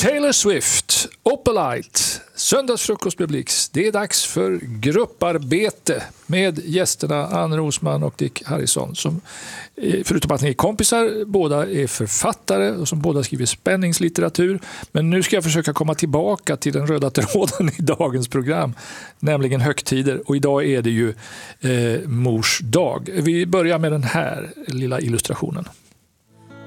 Taylor Swift, Opalite, söndagsfrukostpubliks. Det är dags för grupparbete med gästerna Ann Rosman och Dick Harrison som, förutom att ni är kompisar, båda är författare och som båda skriver spänningslitteratur. Men nu ska jag försöka komma tillbaka till den röda tråden i dagens program, nämligen högtider. Och idag är det ju mors dag. Vi börjar med den här lilla illustrationen.